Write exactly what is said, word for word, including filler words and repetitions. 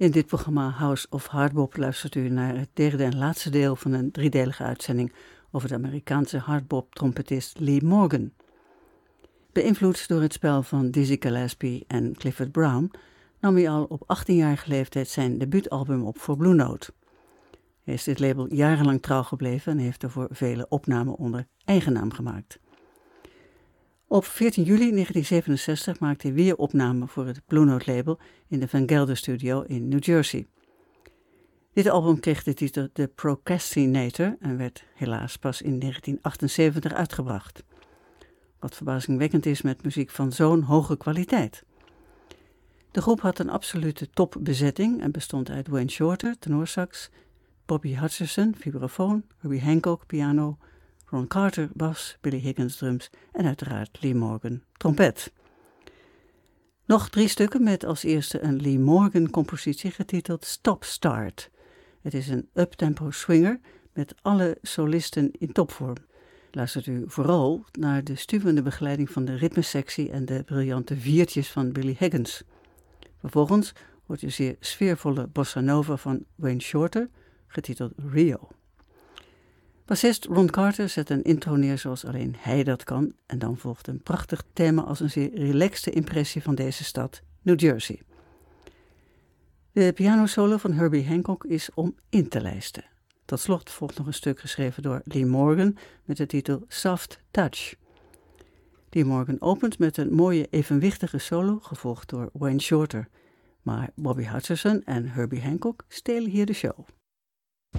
In dit programma House of Hardbop luistert u naar het derde en laatste deel van een driedelige uitzending over de Amerikaanse hardbop-trompetist Lee Morgan. Beïnvloed door het spel van Dizzy Gillespie en Clifford Brown nam hij al op achttienjarige leeftijd zijn debuutalbum op voor Blue Note. Hij is dit label jarenlang trouw gebleven en heeft ervoor vele opnamen onder eigen naam gemaakt. Op veertien juli negentien zevenenzestig maakte hij weer opnamen voor het Blue Note label in de Van Gelder Studio in New Jersey. Dit album kreeg de titel The Procrastinator en werd helaas pas in negentien achtenzeventig uitgebracht. Wat verbazingwekkend is met muziek van zo'n hoge kwaliteit. De groep had een absolute topbezetting en bestond uit Wayne Shorter, tenorsax, Bobby Hutcherson, vibrafoon, Herbie Hancock, piano, Ron Carter, bas, Billy Higgins, drums en uiteraard Lee Morgan, trompet. Nog drie stukken met als eerste een Lee Morgan-compositie getiteld Stop Start. Het is een uptempo swinger met alle solisten in topvorm. Luistert u vooral naar de stuwende begeleiding van de ritmesectie en de briljante viertjes van Billy Higgins. Vervolgens hoort u zeer sfeervolle bossa nova van Wayne Shorter, getiteld Rio. Bassist Ron Carter zet een intro neer zoals alleen hij dat kan en dan volgt een prachtig thema als een zeer relaxte impressie van deze stad, New Jersey. De pianosolo van Herbie Hancock is om in te lijsten. Tot slot volgt nog een stuk geschreven door Lee Morgan met de titel Soft Touch. Lee Morgan opent met een mooie evenwichtige solo, gevolgd door Wayne Shorter. Maar Bobby Hutcherson en Herbie Hancock stelen hier de show.